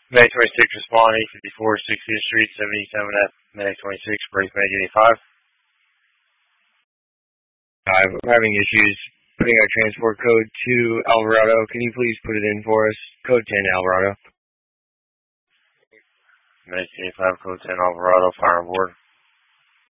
May 26, respond 854 60th Street, 77 at May 26, break May 85. I'm having issues putting our transport code to Alvarado. Can you please put it in for us? Code 10 Alvarado. May 85, code 10 Alvarado, fire on board.